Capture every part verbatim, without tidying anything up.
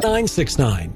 nine six nine.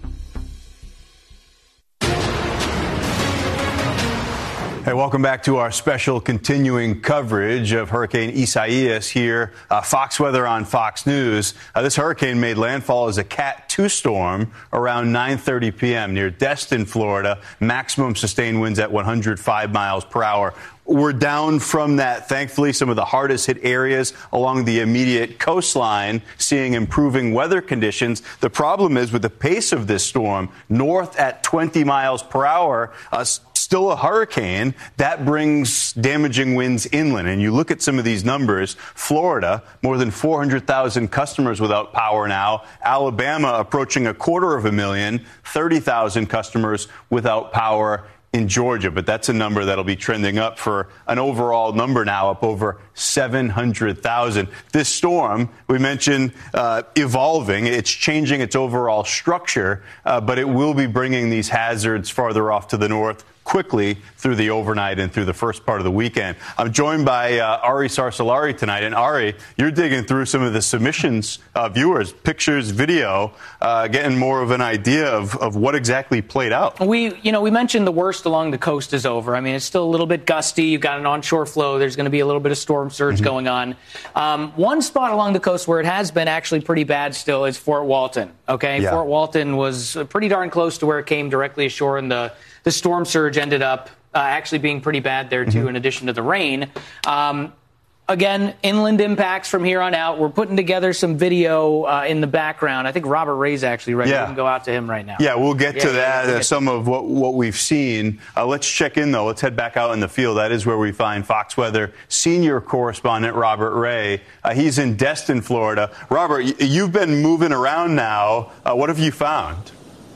Hey, welcome back to our special continuing coverage of Hurricane Isaias here. Uh, Fox Weather on Fox News. Uh, this hurricane made landfall as a Cat two storm around nine thirty p.m. near Destin, Florida. Maximum sustained winds at one hundred five miles per hour. We're down from that. Thankfully, some of the hardest hit areas along the immediate coastline seeing improving weather conditions. The problem is with the pace of this storm, north at twenty miles per hour, uh, still a hurricane, that brings damaging winds inland. And you look at some of these numbers, Florida, more than four hundred thousand customers without power now. Alabama approaching a quarter of a million, thirty thousand customers without power in Georgia. But that's a number that'll be trending up for an overall number now up over seven hundred thousand. This storm, we mentioned, uh, evolving. It's changing its overall structure, uh, but it will be bringing these hazards farther off to the north quickly through the overnight and through the first part of the weekend. I'm joined by uh, Ari Sarsalari tonight. And Ari, you're digging through some of the submissions, uh, viewers, pictures, video, uh, getting more of an idea of, of what exactly played out. We, you know, we mentioned the worst along the coast is over. I mean, it's still a little bit gusty. You've got an onshore flow. There's going to be a little bit of storm surge mm-hmm. going on. Um, one spot along the coast where it has been actually pretty bad still is Fort Walton. Okay, yeah. Fort Walton was pretty darn close to where it came directly ashore, and the The storm surge ended up uh, actually being pretty bad there, too, mm-hmm. in addition to the rain. Um, again, inland impacts from here on out. We're putting together some video uh, in the background. I think Robert Ray's actually ready. Yeah. We can go out to him right now. Yeah, we'll get yeah, to yeah, that, we'll uh, get some to of what, what we've seen. Uh, let's check in, though. Let's head back out in the field. That is where we find Fox Weather senior correspondent Robert Ray. Uh, he's in Destin, Florida. Robert, you've been moving around now. Uh, what have you found?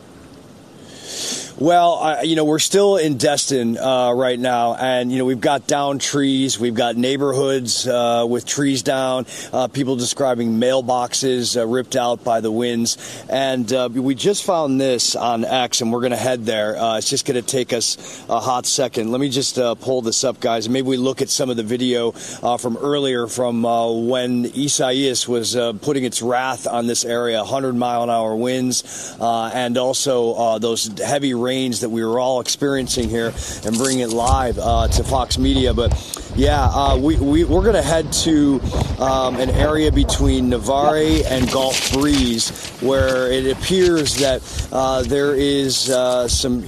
Well, uh, you know, we're still in Destin uh, right now, and, you know, we've got down trees. We've got neighborhoods uh, with trees down, uh, people describing mailboxes uh, ripped out by the winds. And uh, we just found this on X, and we're going to head there. Uh, it's just going to take us a hot second. Let me just uh, pull this up, guys. Maybe we look at some of the video uh, from earlier from uh, when Isaias was uh, putting its wrath on this area, one hundred mile an hour winds, uh, and also uh, those heavy rains that we were all experiencing here, and bring it live uh, to Fox Media. But yeah, uh, we, we, we're going to head to um, an area between Navarre and Gulf Breeze where it appears that uh, there is uh, some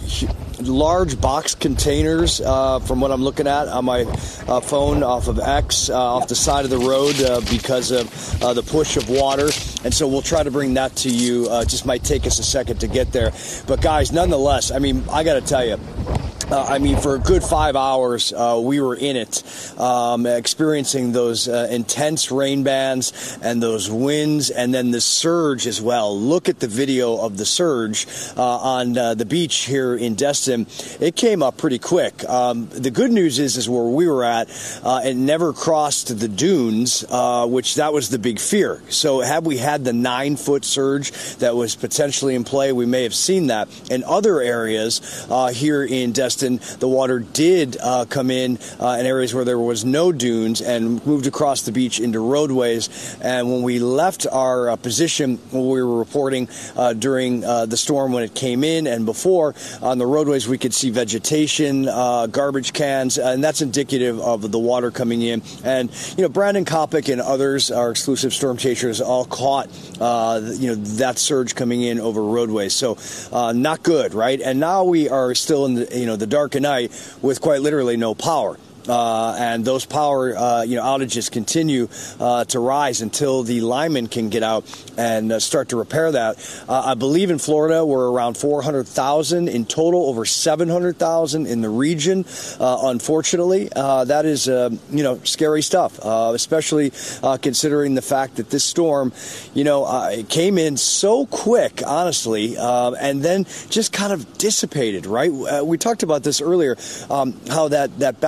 large box containers, uh, from what I'm looking at on my uh, phone off of X, uh, off the side of the road uh, because of uh, the push of water. And so we'll try to bring that to you. Uh, just might take us a second to get there. But guys, nonetheless, I mean, I got to tell you, Uh, I mean, for a good five hours, uh, we were in it, um, experiencing those uh, intense rain bands and those winds, and then the surge as well. Look at the video of the surge uh, on uh, the beach here in Destin. It came up pretty quick. Um, the good news is, is where we were at, uh, it never crossed the dunes, uh, which that was the big fear. So had we had the nine-foot surge that was potentially in play, we may have seen that. In other areas uh, here in Destin, the water did uh, come in uh, in areas where there was no dunes and moved across the beach into roadways. And when we left our uh, position, when we were reporting uh, during uh, the storm when it came in and before, on the roadways we could see vegetation, uh, garbage cans, and that's indicative of the water coming in. And, you know, Brandon Kopic and others, our exclusive storm chasers, all caught, uh, you know, that surge coming in over roadways. So uh, not good, right? And now we are still in the, you know, the dark of night with quite literally no power. Uh, and those power, uh, you know, outages continue uh, to rise until the linemen can get out and uh, start to repair that. Uh, I believe in Florida we're around four hundred thousand in total, over seven hundred thousand in the region. Uh, unfortunately, uh, that is, uh, you know, scary stuff, uh, especially uh, considering the fact that this storm, you know, uh, it came in so quick, honestly, uh, and then just kind of dissipated, right? Uh, we talked about this earlier, um, how that, that backside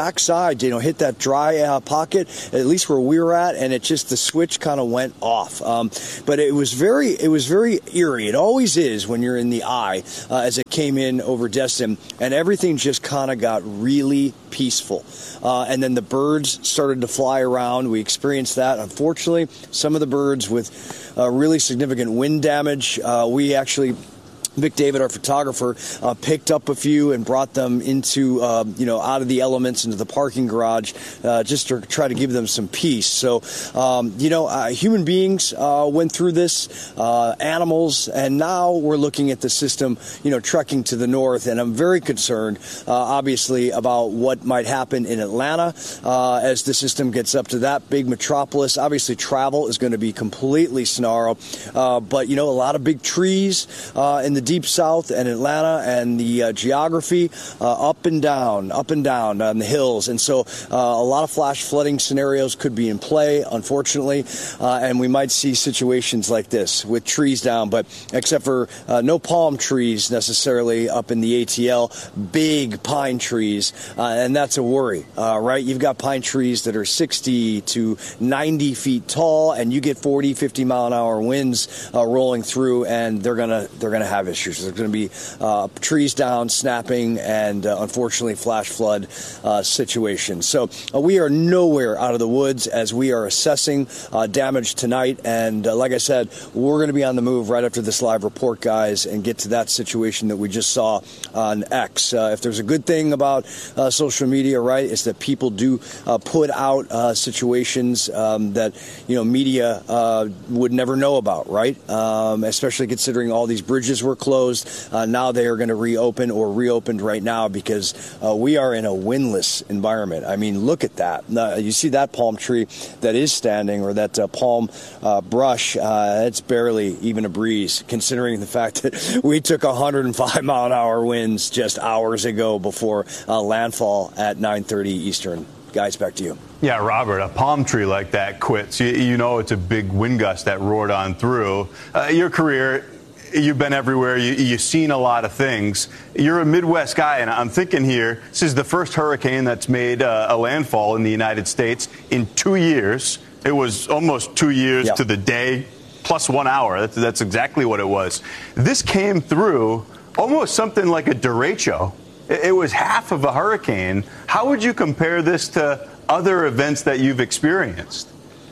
outside, you know, hit that dry uh, pocket, at least where we were at, and it just, the switch kind of went off. Um, but it was very, it was very eerie. It always is when you're in the eye uh, as it came in over Destin, and everything just kind of got really peaceful. Uh, and then the birds started to fly around. We experienced that. Unfortunately, some of the birds with uh, really significant wind damage, uh, we actually... Vic David, our photographer, uh, picked up a few and brought them into, uh, you know, out of the elements into the parking garage, uh, just to try to give them some peace. So, um, you know, uh, human beings uh, went through this, uh, animals, and now we're looking at the system, you know, trekking to the north. And I'm very concerned, uh, obviously, about what might happen in Atlanta uh, as the system gets up to that big metropolis. Obviously, travel is going to be completely snarled, uh, but, you know, a lot of big trees uh, in the deep south and Atlanta, and the uh, geography uh, up and down, up and down on the hills. And so uh, a lot of flash flooding scenarios could be in play, unfortunately, uh, and we might see situations like this with trees down, but except for uh, no palm trees necessarily up in the A T L, big pine trees, uh, and that's a worry, uh, right? You've got pine trees that are sixty to ninety feet tall, and you get forty, fifty mile an hour winds uh, rolling through, and they're gonna they're gonna have issues. There's going to be uh, trees down, snapping, and uh, unfortunately flash flood uh, situations. So uh, we are nowhere out of the woods as we are assessing uh, damage tonight. And uh, like I said, we're going to be on the move right after this live report, guys, and get to that situation that we just saw on X. Uh, if there's a good thing about uh, social media, right, is that people do uh, put out uh, situations um, that, you know, media uh, would never know about, right? Um, especially considering all these bridges were closed. Uh, now they are going to reopen or reopened right now because uh, we are in a windless environment. I mean, look at that. Uh, you see that palm tree that is standing, or that uh, palm uh, brush, uh, it's barely even a breeze, considering the fact that we took one hundred five mile an hour winds just hours ago before uh, landfall at nine thirty Eastern. Guys, back to you. Yeah, Robert, a palm tree like that quits. You, you know it's a big wind gust that roared on through. Uh, your career, you've been everywhere. You, you've seen a lot of things. You're a Midwest guy, and I'm thinking here, this is the first hurricane that's made uh, a landfall in the United States in two years. It was almost two years yep. to the day, plus one hour. That's, that's exactly what it was. This came through almost something like a derecho. It, it was half of a hurricane. How would you compare this to other events that you've experienced?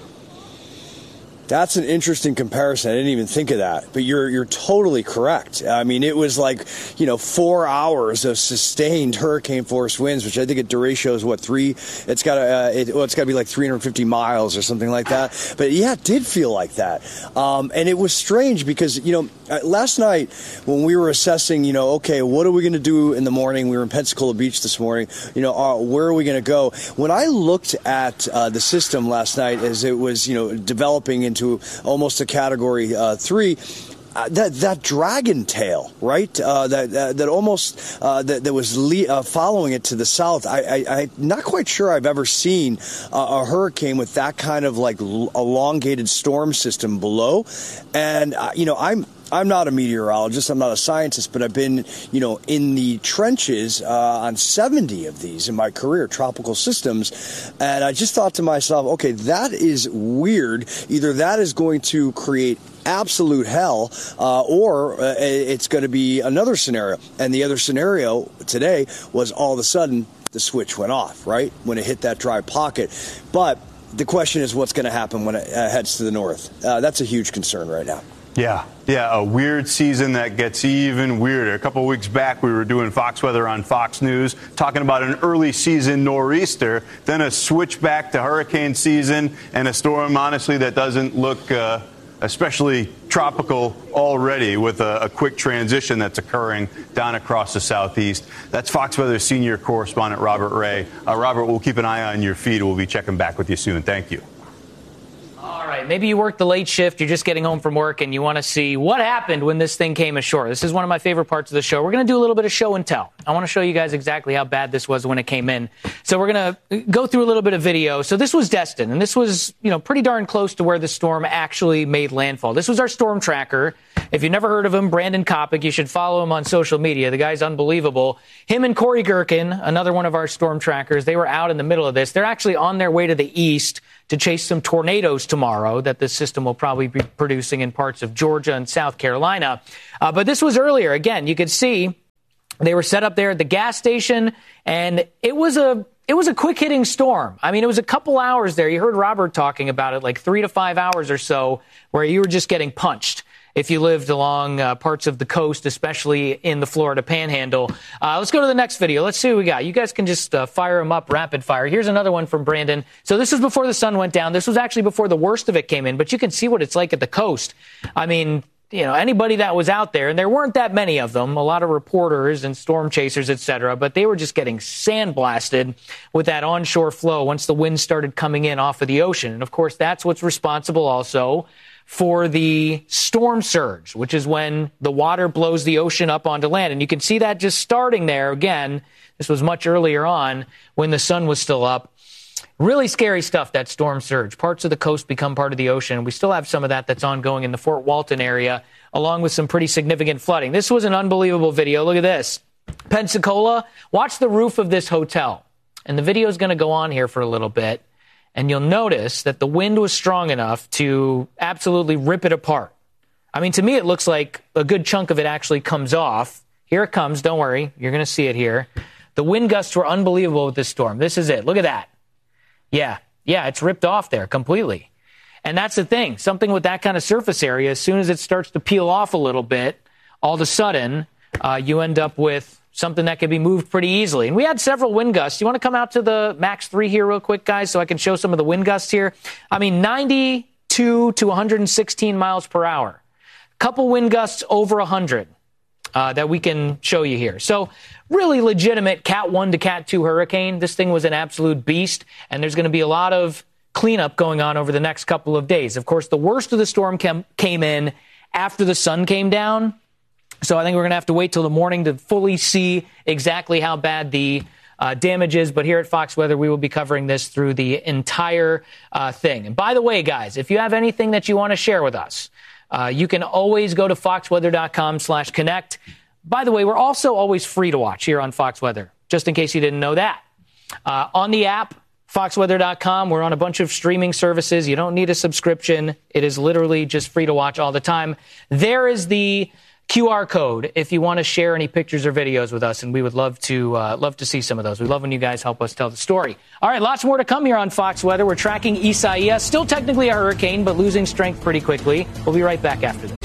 That's an interesting comparison. I didn't even think of that, but you're you're totally correct. I mean, it was like, you know, four hours of sustained hurricane force winds, which I think at derecho is what, three? It's got uh, it, well, it's got to be like three hundred fifty miles or something like that. But yeah, it did feel like that, um, and it was strange because, you know, last night when we were assessing, you know, okay, what are we going to do in the morning? We were in Pensacola Beach this morning. You know, uh, where are we going to go? When I looked at uh, the system last night as it was, you know, developing into almost a category uh, three, uh, that that dragon tail, right? Uh, that, that that almost uh, that, that was le- uh, following it to the south. I, I, I'm not quite sure I've ever seen uh, a hurricane with that kind of like l- elongated storm system below. And uh, you know, I'm. I'm not a meteorologist, I'm not a scientist, but I've been, you know, in the trenches uh, on seventy of these in my career, tropical systems, and I just thought to myself, okay, that is weird. Either that is going to create absolute hell, uh, or uh, it's going to be another scenario. And the other scenario today was all of a sudden the switch went off, right, when it hit that dry pocket. But the question is what's going to happen when it uh, heads to the north. Uh, that's a huge concern right now. Yeah, yeah, a weird season that gets even weirder. A couple of weeks back, we were doing Fox Weather on Fox News, talking about an early season nor'easter, then a switch back to hurricane season, and a storm, honestly, that doesn't look uh, especially tropical already, with a, a quick transition that's occurring down across the southeast. That's Fox Weather senior correspondent Robert Ray. Uh, Robert, we'll keep an eye on your feed. We'll be checking back with you soon. Thank you. All right. right, maybe you work the late shift, you're just getting home from work, and you want to see what happened when this thing came ashore. This is one of my favorite parts of the show. We're going to do a little bit of show and tell. I want to show you guys exactly how bad this was when it came in. So we're going to go through a little bit of video. So this was Destin, and this was, you know, pretty darn close to where the storm actually made landfall. This was our storm tracker. If you've never heard of him, Brandon Kopic, you should follow him on social media. The guy's unbelievable. Him and Corey Gherkin, another one of our storm trackers, they were out in the middle of this. They're actually on their way to the east to chase some tornadoes tomorrow that this system will probably be producing in parts of Georgia and South Carolina. Uh, but this was earlier. Again, you could see they were set up there at the gas station, and it was a it was a quick-hitting storm. I mean, it was a couple hours there. You heard Robert talking about it, like three to five hours or so, where you were just getting punched if you lived along uh, parts of the coast, especially in the Florida Panhandle. Uh, let's go to the next video. Let's see what we got. You guys can just uh, fire them up rapid fire. Here's another one from Brandon. So this was before the sun went down. This was actually before the worst of it came in, but you can see what it's like at the coast. I mean, you know, anybody that was out there, and there weren't that many of them, a lot of reporters and storm chasers, et cetera, but they were just getting sandblasted with that onshore flow once the wind started coming in off of the ocean. And, of course, that's what's responsible also for the storm surge, which is when the water blows the ocean up onto land. And you can see that just starting there. Again, this was much earlier on when the sun was still up. Really scary stuff, that storm surge. Parts of the coast become part of the ocean. We still have some of that that's ongoing in the Fort Walton area, along with some pretty significant flooding. This was an unbelievable video. Look at this. Pensacola, watch the roof of this hotel. And the video is going to go on here for a little bit. And you'll notice that the wind was strong enough to absolutely rip it apart. I mean, to me, it looks like a good chunk of it actually comes off. Here it comes. Don't worry. You're going to see it here. The wind gusts were unbelievable with this storm. This is it. Look at that. Yeah. Yeah, it's ripped off there completely. And that's the thing. Something with that kind of surface area, as soon as it starts to peel off a little bit, all of a sudden, uh, you end up with something that can be moved pretty easily. And we had several wind gusts. You want to come out to the Max three here real quick, guys, so I can show some of the wind gusts here? I mean, ninety-two to one hundred sixteen miles per hour. Couple wind gusts over one hundred uh, that we can show you here. So really legitimate Cat one to Cat two hurricane. This thing was an absolute beast, and there's going to be a lot of cleanup going on over the next couple of days. Of course, the worst of the storm came, came in after the sun came down. So I think we're going to have to wait till the morning to fully see exactly how bad the uh, damage is. But here at Fox Weather, we will be covering this through the entire uh, thing. And by the way, guys, if you have anything that you want to share with us, uh, you can always go to foxweather.com slash connect. By the way, we're also always free to watch here on Fox Weather, just in case you didn't know that. Uh, on the app, fox weather dot com, we're on a bunch of streaming services. You don't need a subscription. It is literally just free to watch all the time. There is the Q R code if you want to share any pictures or videos with us, and we would love to uh, love to see some of those. We love when you guys help us tell the story. All right, lots more to come here on Fox Weather. We're tracking Isaias, still technically a hurricane, but losing strength pretty quickly. We'll be right back after this.